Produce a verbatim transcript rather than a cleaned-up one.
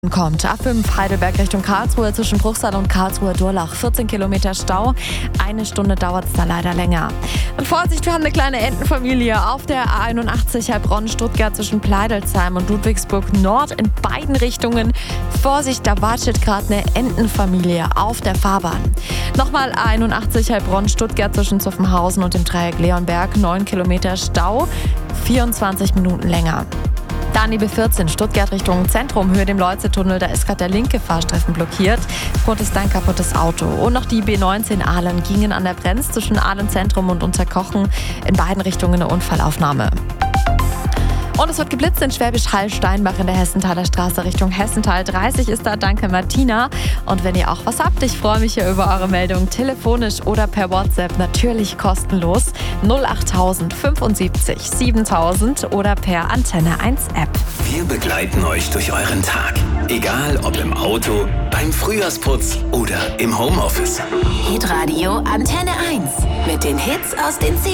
Kommt A fünf Heidelberg Richtung Karlsruhe zwischen Bruchsal und Karlsruhe-Durlach. vierzehn Kilometer Stau. Eine Stunde dauert es da leider länger. Und Vorsicht, wir haben eine kleine Entenfamilie auf der A einundachtzig Heilbronn-Stuttgart zwischen Pleidelsheim und Ludwigsburg Nord in beiden Richtungen. Vorsicht, da wartet gerade eine Entenfamilie auf der Fahrbahn. Nochmal A einundachtzig Heilbronn-Stuttgart zwischen Zuffenhausen und dem Dreieck Leonberg. neun Kilometer Stau, vierundzwanzig Minuten länger. Dann die B vierzehn Stuttgart Richtung Zentrum, Höhe dem Leutze-Tunnel. Da ist gerade der linke Fahrstreifen blockiert. Grund ist ein kaputtes Auto. Und noch die B neunzehn Ahlen gingen an der Brenz zwischen Ahlen Zentrum und Unterkochen. In beiden Richtungen eine Unfallaufnahme. Und es wird geblitzt in Schwäbisch Hall-Steinbach in der Hessenthaler Straße Richtung Hessenthal. dreißig ist da, danke Martina. Und wenn ihr auch was habt, ich freue mich hier über eure Meldung. Telefonisch oder per WhatsApp, natürlich kostenlos. null achttausend fünfundsiebzig siebentausend oder per Antenne eins App. Wir begleiten euch durch euren Tag. Egal ob im Auto, beim Frühjahrsputz oder im Homeoffice. Hitradio Antenne eins. Mit den Hits aus den